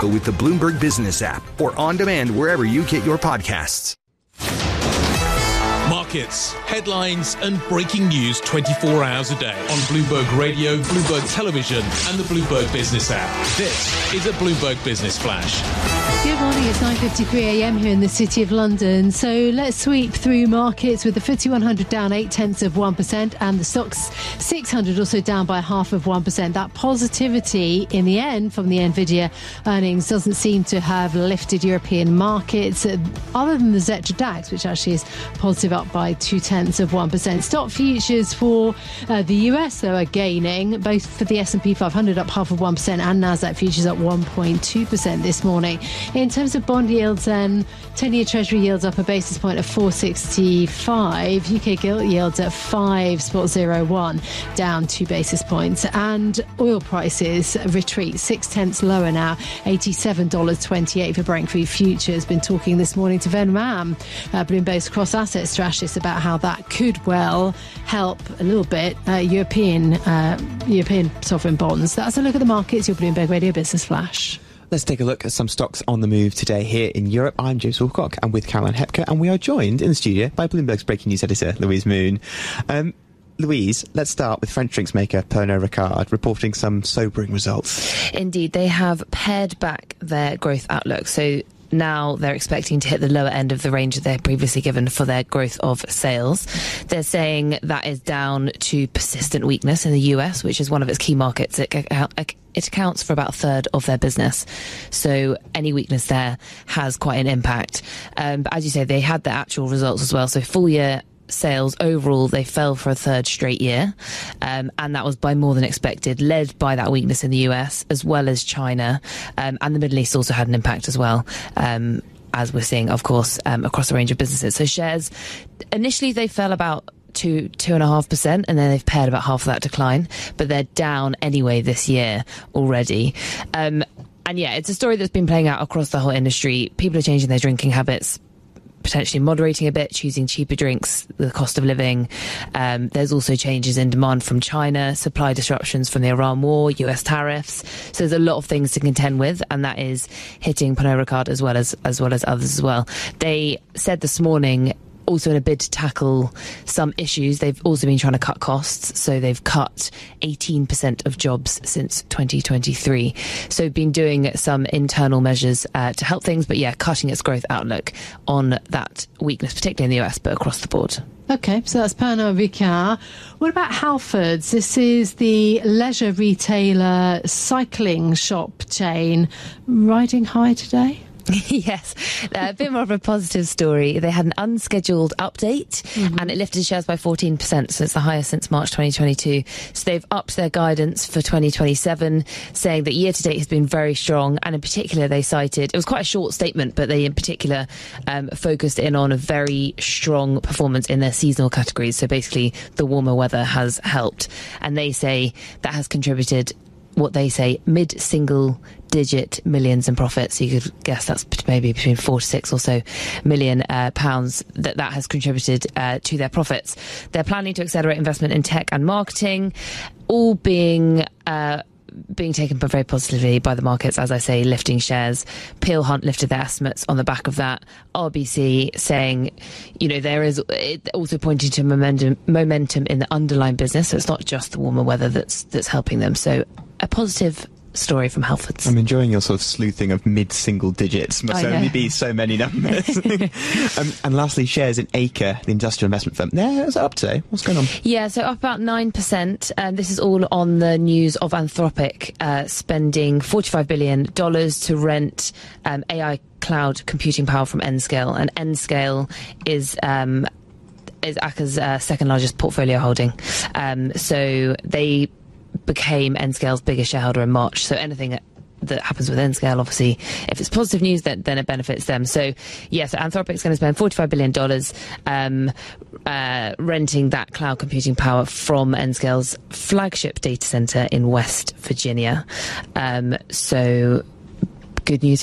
local with the Bloomberg Business app or on demand wherever you get your podcasts. Markets, headlines and breaking news 24 hours a day on Bloomberg Radio, Bloomberg Television and the Bloomberg Business app. This is a Bloomberg Business Flash. Good morning, it's 9:53am here in the City of London. So let's sweep through markets with the FTSE 100 down 0.8% and the Stocks 600 also down by 0.5%. That positivity in the end from the Nvidia earnings doesn't seem to have lifted European markets other than the Xetra DAX, which actually is positive up by 0.2%. Stock futures for the US, though, are gaining, both for the S&P 500 up 0.5% and Nasdaq futures up 1.2% this morning. In terms of bond yields, then 10-year Treasury yields up a basis point at 4.65, UK gilt yields at 5.01, down 2 basis points, and oil prices retreat 0.6 lower now, $87.28 for Brent crude futures. Been talking this morning to Ven Ram, Bloomberg's cross-asset strategist, about how that could well help a little bit European sovereign bonds. That's a look at the markets. Your Bloomberg Radio Business Flash. Let's take a look at some stocks on the move today here in Europe. I'm James Wilcock. I'm with Caroline Hepker, and we are joined in the studio by Bloomberg's breaking news editor, Louise Moon. Louise, let's start with French drinks maker Pernod Ricard reporting some sobering results. Indeed, they have pared back their growth outlook. So now they're expecting to hit the lower end of the range that they've previously given for their growth of sales. They're saying that is down to persistent weakness in the US, which is one of its key markets. It accounts for about a third of their business. So any weakness there has quite an impact. But as you say, they had the actual results as well. So full year sales overall, they fell for a third straight year. And that was by more than expected, led by that weakness in the US as well as China. And the Middle East also had an impact as well. As we're seeing, of course, across a range of businesses. So shares, initially they fell about 2.5%, and then they've paired about half of that decline, but they're down anyway this year already. And yeah, it's a story that's been playing out across the whole industry. People are changing their drinking habits, potentially moderating a bit, choosing cheaper drinks, the cost of living. There's also changes in demand from China, supply disruptions from the Iran war, US tariffs. So there's a lot of things to contend with, and that is hitting Pernod Ricard as well as others as well. They said this morning, also in a bid to tackle some issues, they've also been trying to cut costs. So they've cut 18% of jobs since 2023. So been doing some internal measures to help things, but yeah, cutting its growth outlook on that weakness, particularly in the US, but across the board. Okay, so that's Pernod Ricard. What about Halfords? This is the leisure retailer cycling shop chain, riding high today? Yes, a bit more of a positive story. They had an unscheduled update and it lifted shares by 14%, so it's the highest since March 2022. So they've upped their guidance for 2027, saying that year to date has been very strong, and in particular they cited, it was quite a short statement, but they in particular focused in on a very strong performance in their seasonal categories. So basically the warmer weather has helped, and they say that has contributed what they say mid-single digit millions in profits. So you could guess that's maybe between 4 to 6 or so million pounds that has contributed to their profits. They're planning to accelerate investment in tech and marketing, all being taken very positively by the markets, as I say, lifting shares. Peel Hunt lifted their estimates on the back of that. RBC saying, there is also pointing to momentum in the underlying business. So it's not just the warmer weather that's helping them. So a positive story from Halfords. I'm enjoying your sort of sleuthing of mid-single digits. Must only be so many numbers. And lastly, shares in Acre, the industrial investment firm. It's up today. What's going on? Yeah, so up about 9%. This is all on the news of Anthropic spending $45 billion to rent AI cloud computing power from Nscale. And Nscale is Acre's second largest portfolio holding. So they became Nscale's biggest shareholder in March. So anything that happens with Nscale, obviously, if it's positive news, then it benefits them. So, so Anthropic's going to spend $45 billion renting that cloud computing power from Nscale's flagship data center in West Virginia. So good news